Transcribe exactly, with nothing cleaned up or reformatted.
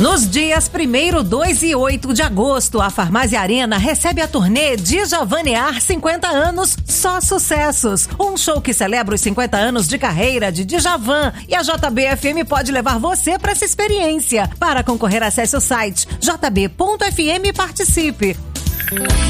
Nos dias primeiro, dois e oito de agosto, a Farmácia Arena recebe a turnê Djavanear cinquenta anos, só sucessos. Um show que celebra os cinquenta anos de carreira de Djavan, e a J B F M pode levar você para essa experiência. Para concorrer, acesse o site j b ponto f m e participe.